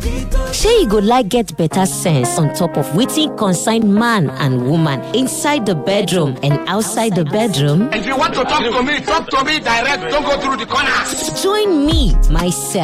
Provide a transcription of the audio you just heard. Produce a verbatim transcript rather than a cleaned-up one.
Shey you go like get better sense on top of wetin concern man and woman inside the bedroom and outside the bedroom? If you want to talk to me, talk to me direct. Don't go through the corner. Join me, myself,